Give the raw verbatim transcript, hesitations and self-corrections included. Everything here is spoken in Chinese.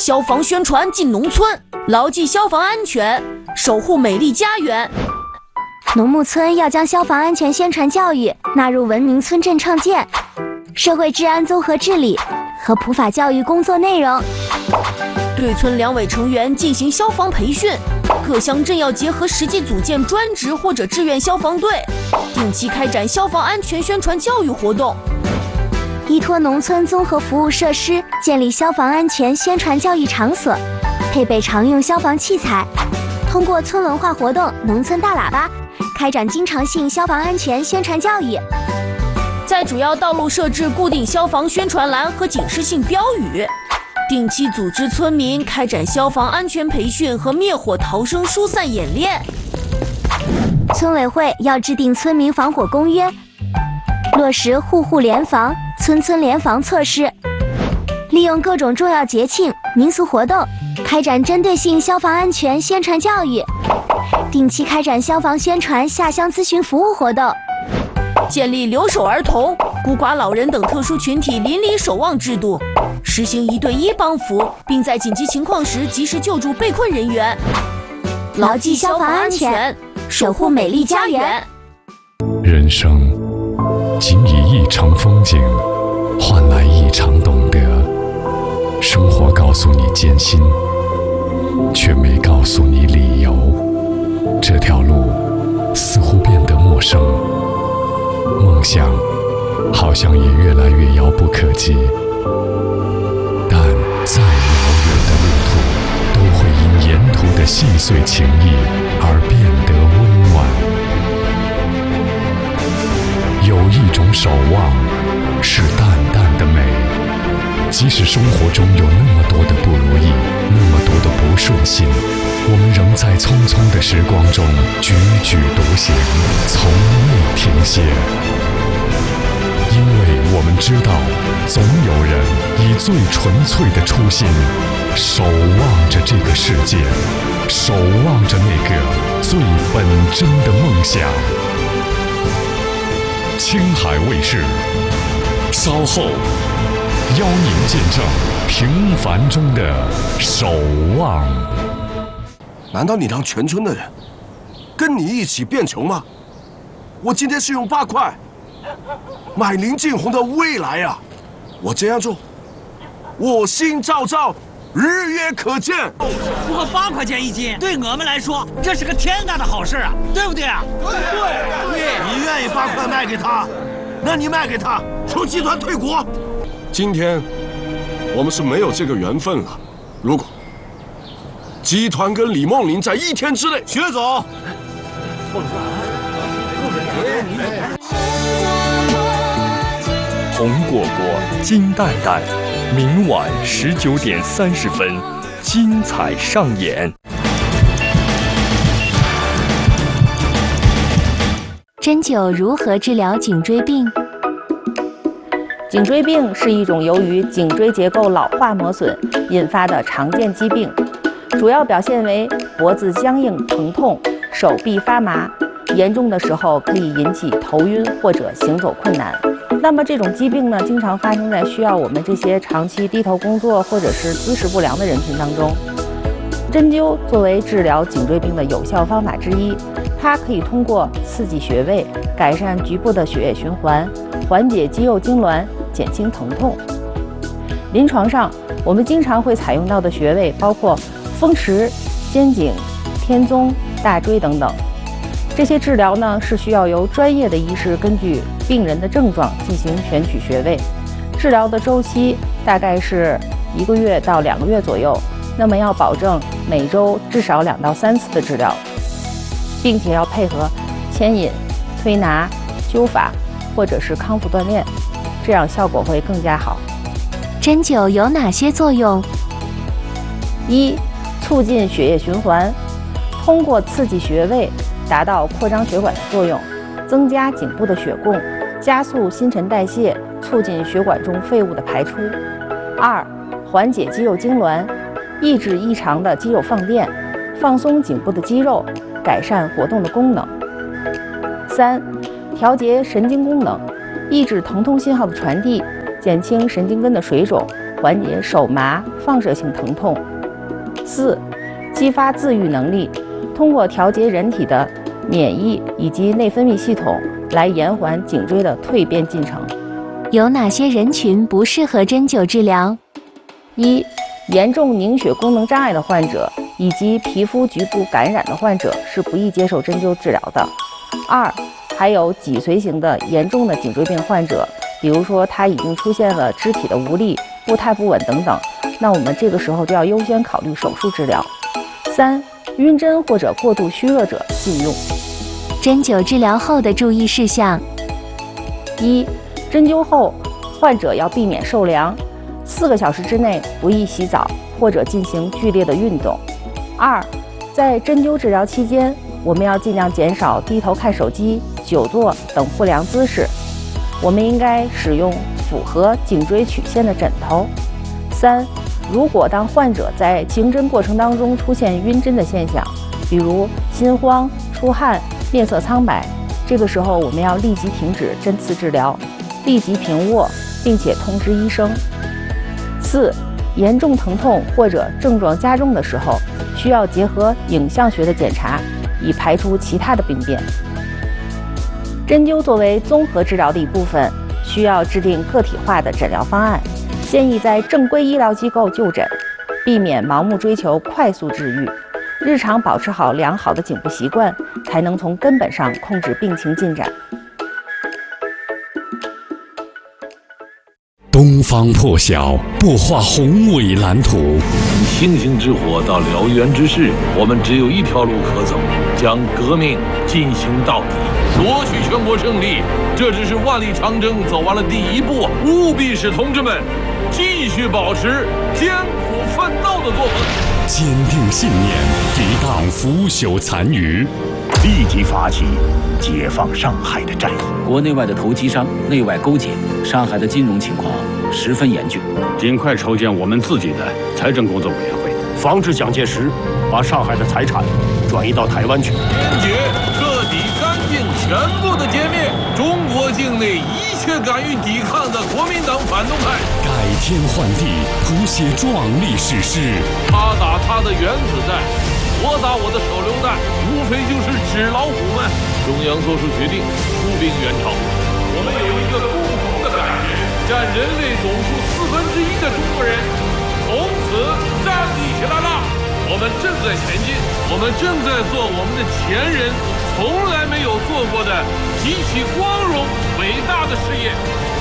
消防宣传进农村，牢记消防安全，守护美丽家园。 农牧村要将消防安全宣传教育纳入文明村镇创建、社会治安综合治理和普法教育工作内容。 对村两委成员进行消防培训，各乡镇要结合实际组建专职或者志愿消防队，定期开展消防安全宣传教育活动。 依托农村综合服务设施，建立消防安全宣传教育场所，配备常用消防器材，通过村文化活动、农村大喇叭，开展经常性消防安全宣传教育。 在主要道路设置固定消防宣传栏和警示性标语，定期组织村民开展消防安全培训和灭火逃生疏散演练。 村委会要制定村民防火公约，落实户户联防、村村联防措施，利用各种重要节庆、民俗活动，开展针对性消防安全宣传教育，定期开展消防宣传下乡咨询服务活动， 建立留守儿童、孤寡老人等特殊群体邻里守望制度，实行一对一帮扶，并在紧急情况时及时救助被困人员，牢记消防安全，守护美丽家园。 人生仅以一场风景换来一场懂得，生活告诉你艰辛，却没告诉你理由。这条路似乎变得陌生，梦想好像也越来越遥不可及。但再遥远的路途，都会因沿途的细碎情谊而变得温暖。有一种守望，是淡淡的美。即使生活中有那么多的不如意，那么多的不顺心，我们仍在匆匆的时光中踽踽独行，从未停歇。因为我们知道，总有人以最纯粹的初心，守望着这个世界，守望着那个最本真的梦想。青海卫视，稍后邀您见证平凡中的守望。 难道你让全村的人跟你一起变穷吗？我今天是用八块买林敬宏的未来啊！我这样做，我心照照，日月可见。 不过八块钱一斤，对我们来说这是个天大的好事啊，对不对啊？对对对，你愿意八块卖给他，那你卖给他，求集团退股。今天我们是没有这个缘分了。如果集团跟李梦玲在一天之内，薛总， 红果果，金蛋蛋，明晚十九点三十分，精彩上演。 针灸如何治疗颈椎病？ 颈椎病是一种由于颈椎结构老化磨损引发的常见疾病，主要表现为脖子僵硬疼痛、手臂发麻，严重的时候可以引起头晕或者行走困难。那么这种疾病呢，经常发生在需要我们这些长期低头工作或者是姿势不良的人群当中。针灸作为治疗颈椎病的有效方法之一，它可以通过刺激穴位，改善局部的血液循环，缓解肌肉痉挛，减轻疼痛。临床上，我们经常会采用到的穴位包括风池、肩颈、天宗、大椎等等。这些治疗呢，是需要由专业的医师根据病人的症状进行选取穴位，治疗的周期大概是一个月到两个月左右。那么要保证每周至少两到三次的治疗，并且要配合牵引、推拿、灸法或者是康复锻炼，这样效果会更加好。 针灸有哪些作用？ 一、促进血液循环，通过刺激穴位达到扩张血管的作用，增加颈部的血供，加速新陈代谢，促进血管中废物的排出。二、缓解肌肉痉挛，抑制异常的肌肉放电，放松颈部的肌肉，改善活动的功能。三、调节神经功能，抑制疼痛信号的传递，减轻神经根的水肿， 缓解手麻、放射性疼痛。四、激发自愈能力，通过调节人体的免疫以及内分泌系统来延缓颈椎的蜕变进程。 有哪些人群不适合针灸治疗？ 一、严重凝血功能障碍的患者以及皮肤局部感染的患者是不宜接受针灸治疗的。二、还有脊髓型的严重的颈椎病患者，比如说他已经出现了肢体的无力、步态不稳等等，那我们这个时候就要优先考虑手术治疗。三、晕针或者过度虚弱者禁用。 针灸治疗后的注意事项： 一、针灸后，患者要避免受凉，四个小时之内不宜洗澡或者进行剧烈的运动。二、在针灸治疗期间，我们要尽量减少低头看手机、久坐等不良姿势。我们应该使用符合颈椎曲线的枕头。三、如果当患者在行针过程当中出现晕针的现象，比如心慌、出汗、面色苍白，这个时候我们要立即停止针刺治疗，立即平卧，并且通知医生。四、严重疼痛或者症状加重的时候，需要结合影像学的检查，以排除其他的病变。针灸作为综合治疗的一部分，需要制定个体化的诊疗方案，建议在正规医疗机构就诊，避免盲目追求快速治愈，日常保持好良好的颈部习惯，才能从根本上控制病情进展。 东方破晓，擘画宏伟蓝图。 从星星之火到燎原之势，我们只有一条路可走，将革命进行到底，夺取全国胜利。这只是万里长征走完了第一步，务必使同志们继续保持艰苦奋斗的作风， 坚定信念，抵挡腐朽残余， 立即发起解放上海的战役。 国内外的投机商内外勾结，上海的金融情况十分严峻， 尽快筹建我们自己的财政工作委员会， 防止蒋介石把上海的财产转移到台湾去。 坚决彻底干净全部的歼灭中国境内一切敢于抵抗的国民党反动派， 改天换地，谱写壮丽史诗。 他打他的原子弹，我打我的手榴弹，无非就是纸老虎们。中央做出决定，出兵援朝。我们有一个共同的感觉，占人类总数四分之一的中国人从此站立起来了。我们正在前进，我们正在做我们的前人从来没有做过的极其光荣伟大的事业。